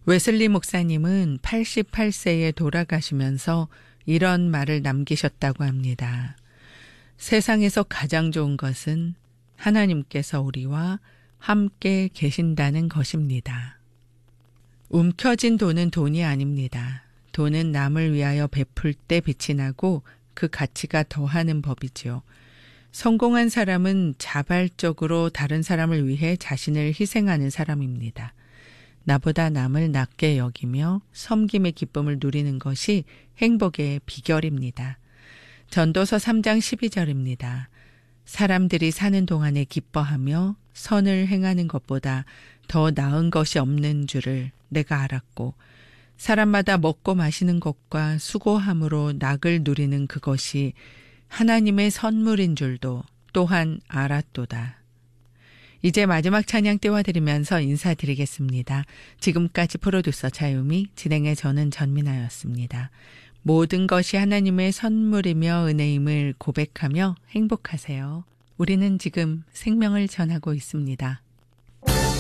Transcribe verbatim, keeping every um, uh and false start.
웨슬리 목사님은 팔십팔 세에 돌아가시면서 이런 말을 남기셨다고 합니다. 세상에서 가장 좋은 것은 하나님께서 우리와 함께 계신다는 것입니다. 움켜진 돈은 돈이 아닙니다. 돈은 남을 위하여 베풀 때 빛이 나고 그 가치가 더하는 법이지요. 성공한 사람은 자발적으로 다른 사람을 위해 자신을 희생하는 사람입니다. 나보다 남을 낮게 여기며 섬김의 기쁨을 누리는 것이 행복의 비결입니다. 전도서 삼 장 십이 절입니다. 사람들이 사는 동안에 기뻐하며 선을 행하는 것보다 더 나은 것이 없는 줄을 내가 알았고 사람마다 먹고 마시는 것과 수고함으로 낙을 누리는 그것이 하나님의 선물인 줄도 또한 알았도다. 이제 마지막 찬양 띄워드리면서 인사드리겠습니다. 지금까지 프로듀서 차유미, 진행의 저는 전민아였습니다. 모든 것이 하나님의 선물이며 은혜임을 고백하며 행복하세요. 우리는 지금 생명을 전하고 있습니다.